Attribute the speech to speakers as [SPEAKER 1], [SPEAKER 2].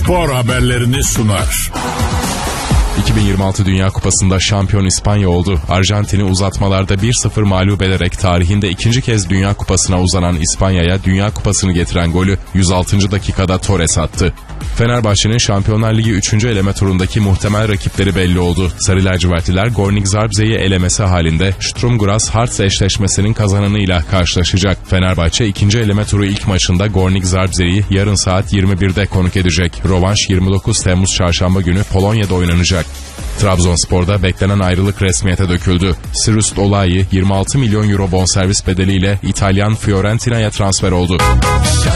[SPEAKER 1] spor haberlerini sunar.
[SPEAKER 2] 2026 Dünya Kupası'nda şampiyon İspanya oldu. Arjantin'i uzatmalarda 1-0 mağlup ederek tarihinde ikinci kez Dünya Kupası'na uzanan İspanya'ya Dünya Kupası'nı getiren golü 106. dakikada Torres attı. Fenerbahçe'nin Şampiyonlar Ligi 3. eleme turundaki muhtemel rakipleri belli oldu. Sarı lacivertliler Gornik Zabrze'yi elemesi halinde Sturm Graz Hearts eşleşmesinin kazananıyla karşılaşacak. Fenerbahçe 2. eleme turu ilk maçında Gornik Zabrze'yi yarın saat 21'de konuk edecek. Rövanş 29 Temmuz Çarşamba günü Polonya'da oynanacak. Trabzonspor'da beklenen ayrılık resmiyete döküldü. Sirust Olayi 26 milyon euro bonservis bedeliyle İtalyan Fiorentina'ya transfer oldu.